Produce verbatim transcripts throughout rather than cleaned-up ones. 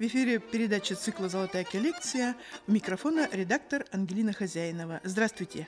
В эфире передача цикла «Золотая коллекция». У микрофона редактор Ангелина Хозяинова. Здравствуйте.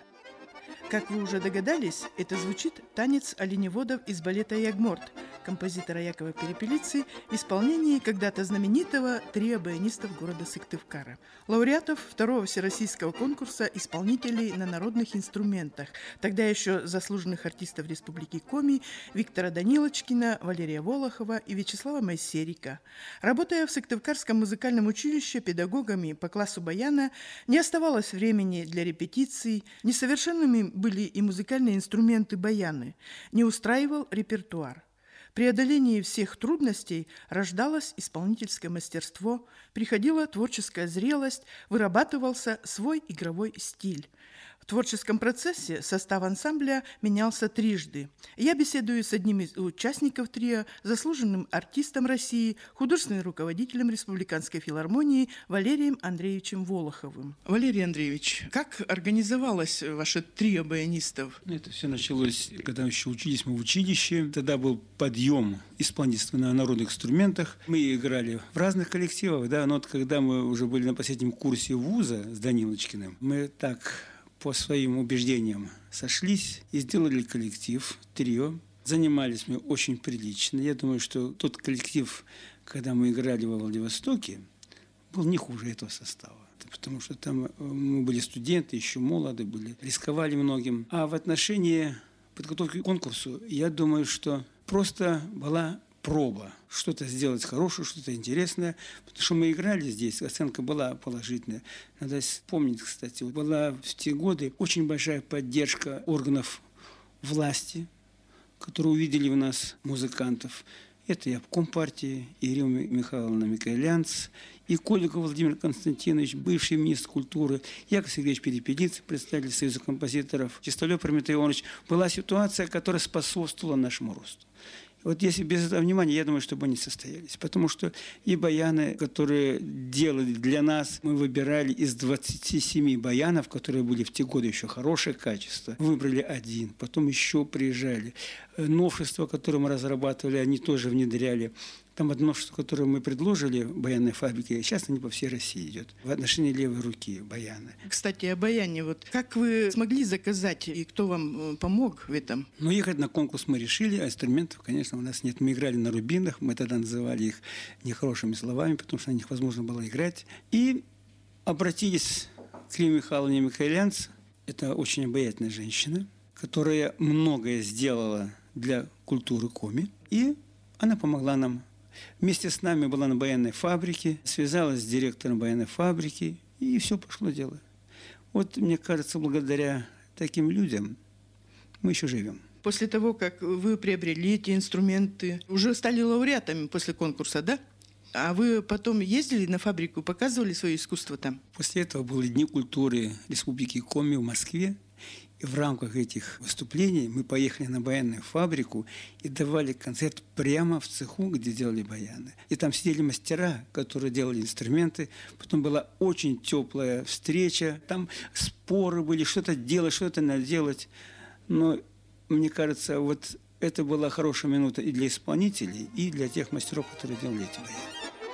Как вы уже догадались, это звучит танец оленеводов из балета «Ягморт» композитора Якова Перепелицы в исполнении когда-то знаменитого трио баянистов города Сыктывкара. Лауреатов второго всероссийского конкурса исполнителей на народных инструментах, тогда еще заслуженных артистов Республики Коми, Виктора Данилочкина, Валерия Волохова и Вячеслава Майсерика. Работая в Сыктывкарском музыкальном училище педагогами по классу баяна, не оставалось времени для репетиций, несовершенными были и музыкальные инструменты баяны, не устраивал репертуар. В преодолении всех трудностей рождалось исполнительское мастерство, приходила творческая зрелость, вырабатывался свой игровой стиль. В творческом процессе состав ансамбля менялся трижды. Я беседую с одним из участников трио, заслуженным артистом России, художественным руководителем Республиканской филармонии Валерием Андреевичем Волоховым. Валерий Андреевич, как организовалось ваше трио баянистов? Это все началось, когда еще учились мы в училище. Тогда был подъем исполнительства на народных инструментах. Мы играли в разных коллективах, да, но вот когда мы уже были на последнем курсе вуза с Данилочкиным, мы так по своим убеждениям сошлись и сделали коллектив, трио. Занимались мы очень прилично. Я думаю, что тот коллектив, когда мы играли во Владивостоке, был не хуже этого состава. Потому что там мы были студенты, еще молоды были, рисковали многим. А в отношении подготовки к конкурсу, я думаю, что просто была проба. Что-то сделать хорошее, что-то интересное. Потому что мы играли здесь, оценка была положительная. Надо вспомнить, кстати, была в те годы очень большая поддержка органов власти, которые увидели в нас музыкантов. Это и обком партии, и Ирина Михайловна Микоэлянц, и Коликов Владимир Константинович, бывший министр культуры, Яков Сергеевич Перепелица, представитель Союза композиторов, Чистолюб Прометей Иванович. Была ситуация, которая способствовала нашему росту. Вот если без этого внимания, я думаю, чтобы они состоялись. Потому что и баяны, которые делали для нас, мы выбирали из двадцати семи баянов, которые были в те годы еще хорошее качество. Выбрали один, потом еще приезжали. Новшества, которые мы разрабатывали, они тоже внедряли. Там одно новшество, которое мы предложили в баянной фабрике, сейчас они по всей России идет. В отношении левой руки баяны. Кстати, о баяне. Вот как вы смогли заказать и кто вам помог в этом? Ну, ехать на конкурс мы решили, а инструментов, конечно, у нас нет. Мы играли на рубинах, мы тогда называли их нехорошими словами, потому что на них возможно было играть. И обратились к Ирине Михайловне Микоэлянц. Это очень обаятельная женщина, которая многое сделала для культуры Коми. И она помогла нам. Вместе с нами была на баянной фабрике, связалась с директором баянной фабрики, и все пошло дело. Вот, мне кажется, благодаря таким людям мы еще живем. После того, как вы приобрели эти инструменты, уже стали лауреатами после конкурса, да? А вы потом ездили на фабрику, показывали свое искусство там? После этого были Дни культуры Республики Коми в Москве. И в рамках этих выступлений мы поехали на баянную фабрику и давали концерт прямо в цеху, где делали баяны. И там сидели мастера, которые делали инструменты. Потом была очень теплая встреча. Там споры были, что-то делать, что-то надо делать. Но мне кажется, вот это была хорошая минута и для исполнителей, и для тех мастеров, которые делали эти баяны.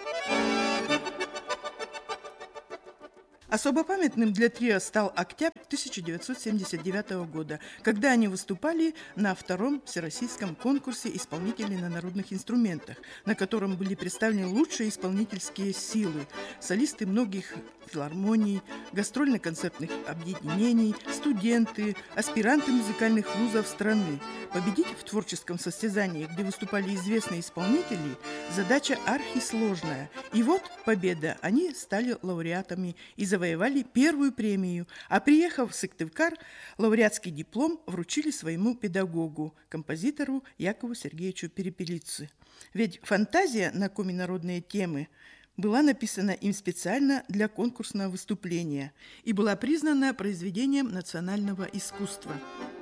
Особо памятным для трио стал октябрь тысяча девятьсот семьдесят девятого года, когда они выступали на втором всероссийском конкурсе исполнителей на народных инструментах, на котором были представлены лучшие исполнительские силы, солисты многих филармоний, гастрольно-концертных объединений, студенты, аспиранты музыкальных вузов страны. Победить в творческом состязании, где выступали известные исполнители, задача архисложная. И вот победа, они стали лауреатами и завоевали первую премию, а приехав в Сыктывкар, лауреатский диплом вручили своему педагогу, композитору Якову Сергеевичу Перепелице. Ведь фантазия на коми-народные темы была написана им специально для конкурсного выступления и была признана произведением национального искусства.